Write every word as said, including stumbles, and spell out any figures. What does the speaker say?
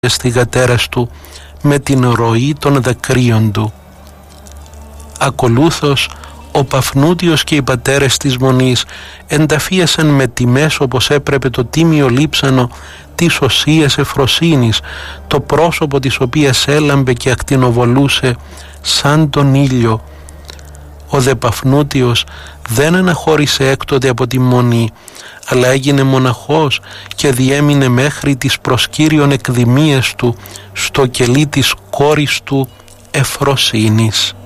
στις θυγατέρες του με την ροή των δακρύων του. Ακολούθως ο Παφνούτιος και οι πατέρες της Μονής ενταφίασαν με τιμές όπως έπρεπε το τίμιο λείψανο της οσίας Εφροσύνης, το πρόσωπο της οποίας έλαμπε και ακτινοβολούσε σαν τον ήλιο. Ο δε Παφνούτιος δεν αναχώρησε έκτοτε από τη Μονή, αλλά έγινε μοναχός και διέμεινε μέχρι τις προσκύριον εκδημίες του στο κελί της κόρης του Εφροσύνης.